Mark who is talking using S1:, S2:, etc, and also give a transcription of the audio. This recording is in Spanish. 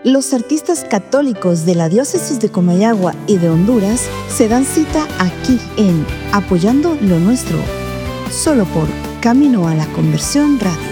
S1: Los artistas católicos de la diócesis de Comayagua y de Honduras se dan cita aquí en Apoyando lo Nuestro, solo por Camino a la Conversión Radio.